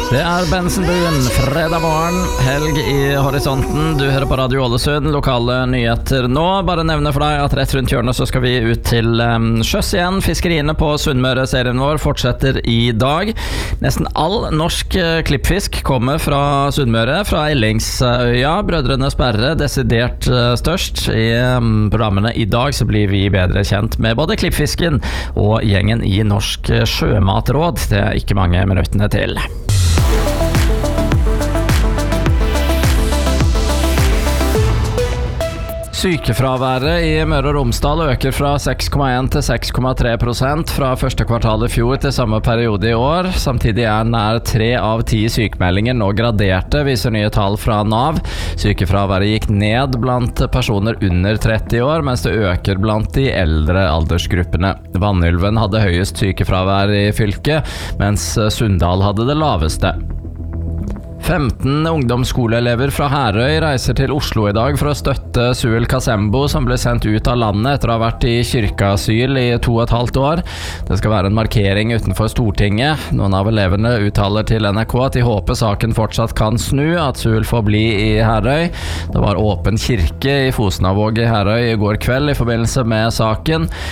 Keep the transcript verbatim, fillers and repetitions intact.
Det er Bensenbuen, fredag morgen, helg i horisonten. Du hører på Radio Ålesund, lokale nyheter nå. Bare nevne for deg at rett rundt hjørnet så skal vi ut til um, sjøs igjen. Fiskeriene på Sunnmøre-serien vår fortsetter i dag. Nesten all norsk uh, klippfisk kommer fra Sunnmøre, fra Ellingsøya. Brødrene Sperre, desidert uh, størst. I um, programmene i dag så blir vi bedre kjent med både klippfisken og gjengen i Norsk Sjømatråd. Det er ikke mange minuttene til. Sykefraværet i Møre og Romsdal øker fra seks komma en til seks komma tre prosent fra første kvartal i fjor til samme periode i år. Samtidig er nær tre av ti sykemeldinger nå graderte, viser nye tall fra Nav. Sykefraværet gikk ned blant personer under tretti år, mens det øker blant de eldre aldersgruppene. Vanylven hadde høyest sykefravær i fylket, mens Sunndal hadde det laveste. femten ungdomsskoleelever fra Herøy reiser til Oslo i dag for å støtte Suel Kasembo, som ble sendt ut av landet etter å ha vært i kirkeasyl i to og et halvt år. Det skal være en markering utenfor Stortinget. Noen av elevene uttaler til N R K at de håper saken fortsatt kan snu, at Suel får bli i Herøy. Det var åpen kirke i Fosnavåg i Herøy i går kveld i forbindelse med saken.